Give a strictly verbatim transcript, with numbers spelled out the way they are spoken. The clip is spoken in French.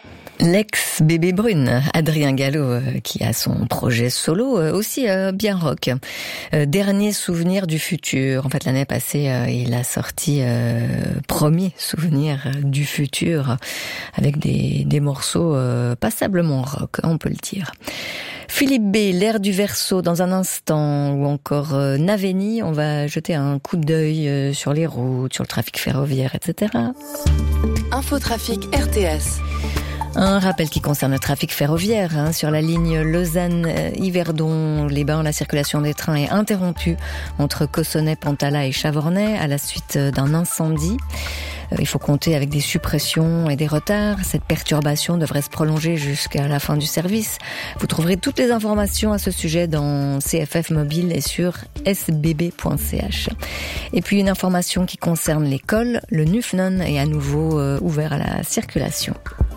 L'ex-bébé brune, Adrien Gallo, euh, qui a son projet solo, euh, aussi euh, bien rock. Euh, dernier souvenir du futur. En fait, l'année passée, euh, il a sorti euh, premier souvenir du futur, avec des, des morceaux euh, passablement rock, on peut le dire. Philippe B, l'air du Verseau dans un instant, ou encore euh, Naveni. On va jeter un coup d'œil euh, sur les routes, sur le trafic ferroviaire, et cetera. Infotrafic R T S. Un rappel qui concerne le trafic ferroviaire, hein, sur la ligne Lausanne-Yverdon-les-Bains, la circulation des trains est interrompue entre Cossonay, Pantala et Chavornay à la suite d'un incendie. Il faut compter avec des suppressions et des retards. Cette perturbation devrait se prolonger jusqu'à la fin du service. Vous trouverez toutes les informations à ce sujet dans C F F Mobile et sur s b b point c h. Et puis une information qui concerne l'école, le Nufnon est à nouveau euh, ouvert à la circulation.